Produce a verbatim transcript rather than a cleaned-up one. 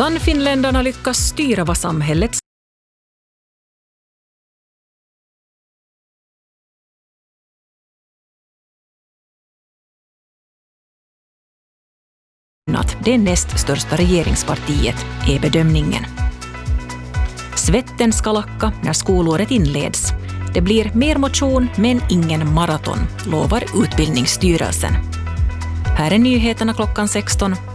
Sannfinländarna lyckas styra vad samhället att det näst största regeringspartiet är bedömningen. Svetten ska lacka när skolåret inleds. Det blir mer motion men ingen maraton, lovar Utbildningsstyrelsen. Här är nyheterna klockan sexton.